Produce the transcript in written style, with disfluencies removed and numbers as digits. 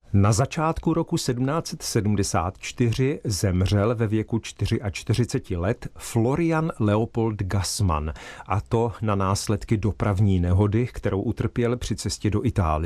Na začátku roku 1774 zemřel ve věku 44 let Florian Leopold Gassmann, a to na následky dopravní nehody, kterou utrpěl při cestě do Itálie.